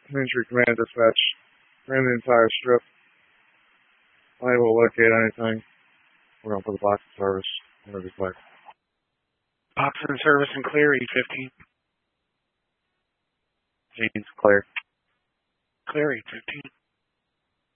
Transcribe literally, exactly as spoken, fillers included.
Entry command dispatch. Ran the entire strip. Unable to locate anything. We're going to put the box in service. I'm going to be clear. Box in service and clear, E fifteen. Gene's clear. Clear, E fifteen.